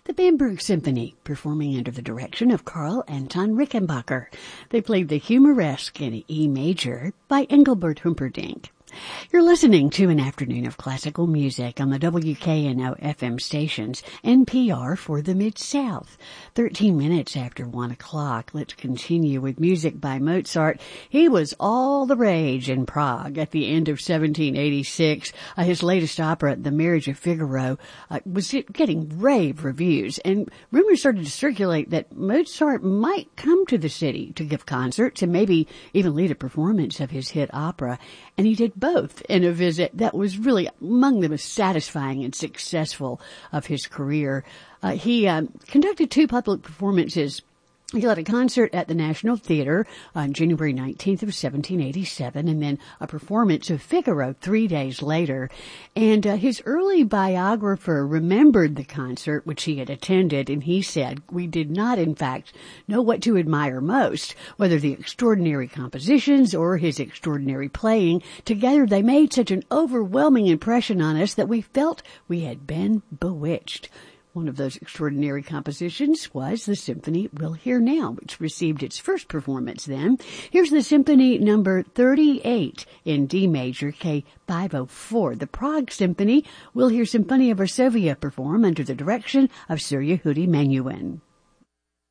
the Bamberg Symphony, performing under the direction of Karl Anton Rickenbacker. They played the Humoresque in E major by Engelbert Humperdinck. You're listening to an afternoon of classical music on the WKNO FM stations, NPR for the Mid-South. 13 minutes after 1 o'clock. Let's continue with music by Mozart. He was all the rage in Prague at the end of 1786. His latest opera, The Marriage of Figaro, was getting rave reviews, and rumors started to circulate that Mozart might come to the city to give concerts and maybe even lead a performance of his hit opera. And he did both in a visit that was really among the most satisfying and successful of his career. He conducted 2 public performances. He led a concert at the National Theater on January 19th of 1787, and then a performance of Figaro 3 days later. And his early biographer remembered the concert which he had attended, and he said, "We did not, in fact, know what to admire most, whether the extraordinary compositions or his extraordinary playing. Together they made such an overwhelming impression on us that we felt we had been bewitched." One of those extraordinary compositions was the symphony we'll hear now, which received its first performance then. Here's the Symphony number 38 in D major, K504. The Prague Symphony. We'll hear Symphonia Varsovia perform under the direction of Surya Hudi Menuhin.